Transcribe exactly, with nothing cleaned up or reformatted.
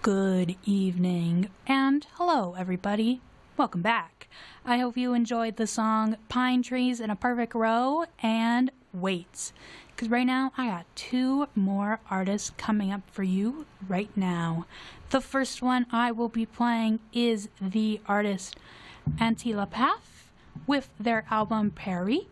Good evening, and hello everybody. Welcome back. I hope you enjoyed the song Pine Trees in a Perfect Row and Weights, because right now I got two more artists coming up for you right now. The first one I will be playing is the artist Antilopath with their album Perry.